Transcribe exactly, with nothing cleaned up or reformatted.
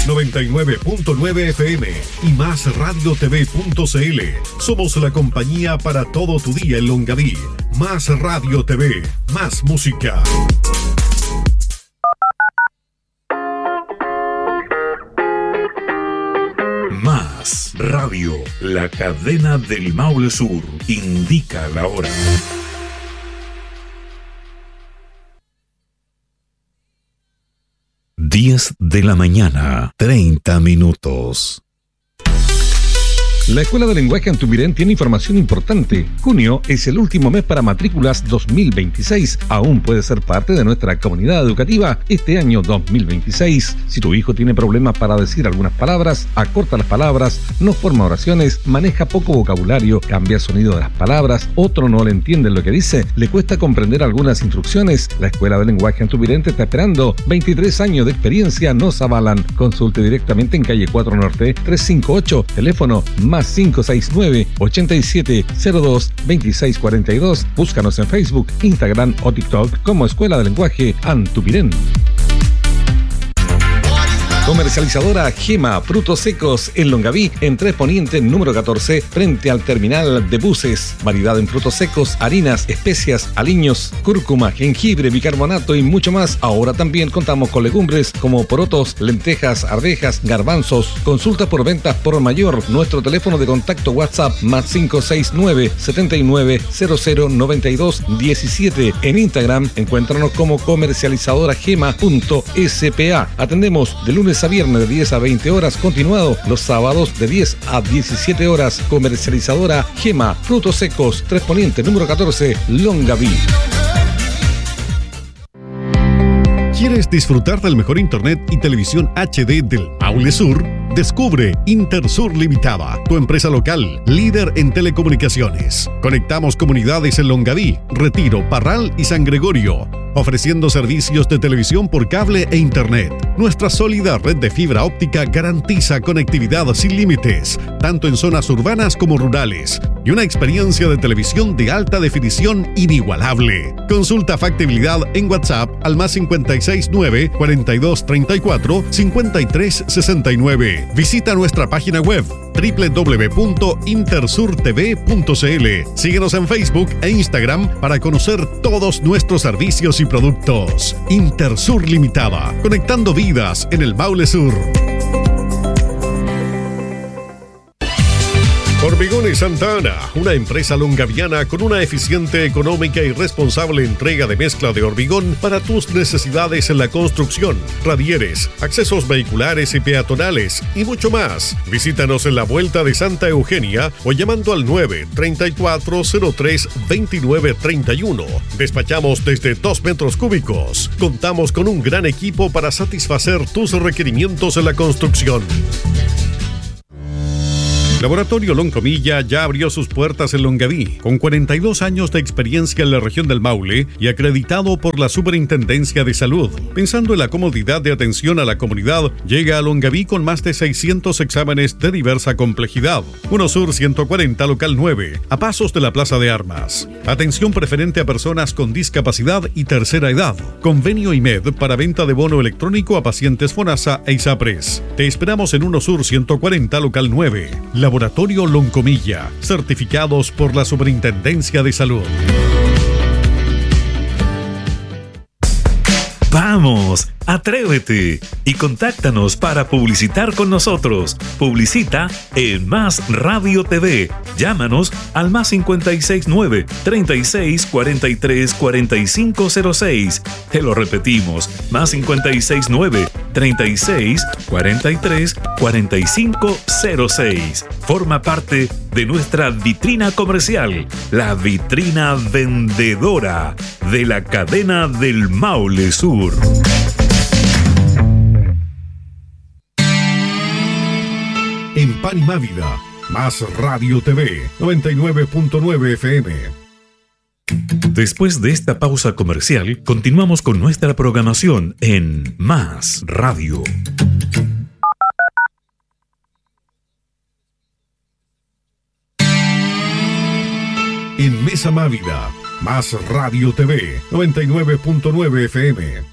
noventa y nueve punto nueve F M y más radio t v punto c l. Somos la compañía para todo tu día en Longaví. Más Radio T V, más música. Más Radio, la cadena del Maule Sur, indica la hora. diez de la mañana, treinta minutos. La Escuela de Lenguaje Antubirén tiene información importante. Junio es el último mes para matrículas dos mil veintiséis. Aún puede ser parte de nuestra comunidad educativa este año dos mil veintiséis. Si tu hijo tiene problemas para decir algunas palabras, acorta las palabras, no forma oraciones, maneja poco vocabulario, cambia el sonido de las palabras, otro no le entiende lo que dice, le cuesta comprender algunas instrucciones, la Escuela de Lenguaje Antubirén te está esperando. veintitrés años de experiencia nos avalan. Consulte directamente en calle cuatro Norte trescientos cincuenta y ocho, teléfono más cinco seis nueve, ochenta y siete cero dos, veintiséis cuarenta y dos. Búscanos en Facebook, Instagram o TikTok como Escuela de Lenguaje Antubirén. Comercializadora Gema, frutos secos en Longaví, en Tres Poniente número catorce, frente al terminal de buses. Variedad en frutos secos, harinas, especias, aliños, cúrcuma, jengibre, bicarbonato y mucho más. Ahora también contamos con legumbres como porotos, lentejas, arvejas, garbanzos. Consulta por ventas por mayor. Nuestro teléfono de contacto WhatsApp más cinco seis nueve, setenta y nueve, cero cero noventa y dos diecisiete. En Instagram encuéntranos como comercializadora gema punto s p a. Atendemos de lunes a viernes de diez a veinte horas, continuado los sábados de diez a diecisiete horas. Comercializadora Gema, frutos secos, Tres Poniente número catorce, Longaví. ¿Quieres disfrutar del mejor internet y televisión H D del Maule Sur? Descubre Intersur Limitada, tu empresa local, líder en telecomunicaciones. Conectamos comunidades en Longaví, Retiro, Parral y San Gregorio, ofreciendo servicios de televisión por cable e internet. Nuestra sólida red de fibra óptica garantiza conectividad sin límites, tanto en zonas urbanas como rurales, y una experiencia de televisión de alta definición inigualable. Consulta factibilidad en WhatsApp al más cincuenta y seis nueve, cuarenta y dos treinta y cuatro, cincuenta y tres sesenta y nueve. Visita nuestra página web doble u doble u doble u punto intersur t v punto c l. Síguenos en Facebook e Instagram para conocer todos nuestros servicios y productos. Intersur Limitada, conectando vidas en el Maule Sur. Hormigones Santa Ana, una empresa longaviana con una eficiente, económica y responsable entrega de mezcla de hormigón para tus necesidades en la construcción, radieres, accesos vehiculares y peatonales y mucho más. Visítanos en la Vuelta de Santa Eugenia o llamando al nueve, treinta y cuatro, cero tres, veintinueve treinta y uno. Despachamos desde dos metros cúbicos. Contamos con un gran equipo para satisfacer tus requerimientos en la construcción. Laboratorio Loncomilla ya abrió sus puertas en Longaví, con cuarenta y dos años de experiencia en la región del Maule y acreditado por la Superintendencia de Salud. Pensando en la comodidad de atención a la comunidad, llega a Longaví con más de seiscientos exámenes de diversa complejidad. uno Sur ciento cuarenta, local nueve, a pasos de la Plaza de Armas. Atención preferente a personas con discapacidad y tercera edad. Convenio I M E D para venta de bono electrónico a pacientes FONASA e ISAPRES. Te esperamos en uno Sur ciento cuarenta, local nueve. Laboratorio Loncomilla, certificados por la Superintendencia de Salud. ¡Vamos! ¡Atrévete! Y contáctanos para publicitar con nosotros. Publicita en Más Radio T V. Llámanos al más cincuenta y seis nueve, treinta y seis, cuarenta y tres, cuarenta y cinco cero seis. Te lo repetimos, más cincuenta y seis nueve, treinta y seis, cuarenta y tres, cuarenta y cinco cero seis. Forma parte de nuestra vitrina comercial, la vitrina vendedora de la cadena del Maule Sur. En Pan y Mávida, Más Radio T V, noventa y nueve punto nueve F M. Después de esta pausa comercial, continuamos con nuestra programación en Más Radio. En Mesa Mávida, Más Radio T V, noventa y nueve punto nueve F M.